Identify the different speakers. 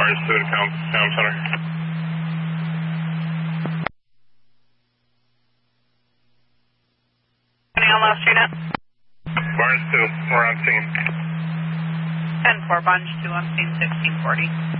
Speaker 1: Barnes 2 to Town Center.
Speaker 2: Any on last unit?
Speaker 1: Barnes 2, we're on scene.
Speaker 2: 10-4, Bunch 2 on scene, 1640.